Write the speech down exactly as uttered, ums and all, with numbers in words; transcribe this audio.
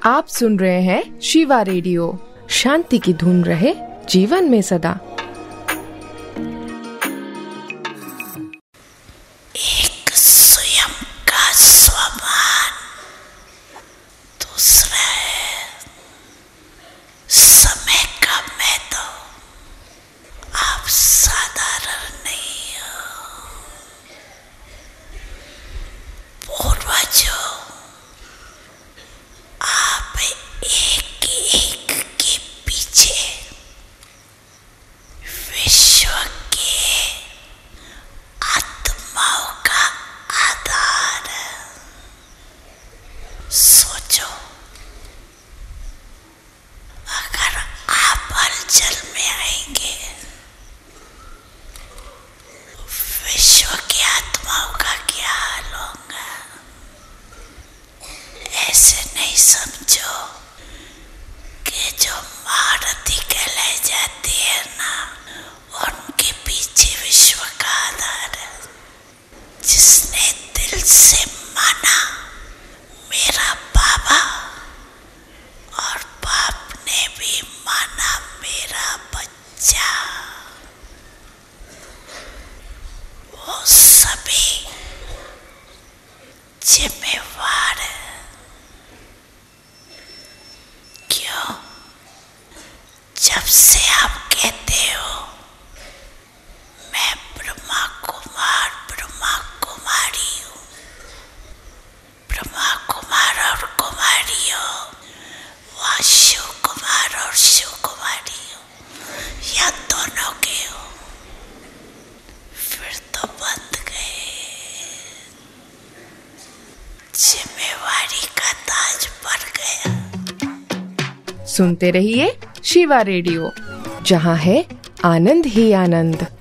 आप सुन रहे हैं शिवा रेडियो। शांति की धुन रहे जीवन में सदा। एक स्वयं का स्वमान, दूसरा है समय का महत्व। आप साधारण नहीं हो। पूर्वजों, आप एक एक के पीछे विश्व के आत्माओं का आधार। सोचो, अगर आप हलचल में आएंगे, विश्व की आत्माओं का क्या हाल होगा? ऐसे नहीं समझो कि जो महारथी कहलाई जाती है ना, उनके पीछे विश्व का आधार है। जिसने दिल से माना मेरा बाबा, और बाप ने भी माना मेरा बच्चा, वो सभी जिम्मेवार है। क्यों? जब से आप कहते हो मैं ब्रह्मा कुमार ब्रह्मा कुमारी हूँ, ब्रह्मा कुमार और कुमारी हो, वहाँ शिव कुमार और शिव कुमारी हो, या दोनों के हो, फिर तो बंद गए। जिम्मेवारी का ताज पर गया। सुनते रहिए शिवा रेडियो, जहाँ है आनंद ही आनंद।